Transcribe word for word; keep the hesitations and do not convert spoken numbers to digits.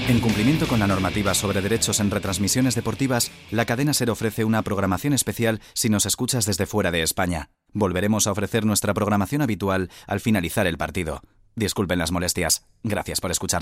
En cumplimiento con la normativa sobre derechos en retransmisiones deportivas, la cadena SER ofrece una programación especial si nos escuchas desde fuera de España. Volveremos a ofrecer nuestra programación habitual al finalizar el partido. Disculpen las molestias. Gracias por escucharnos.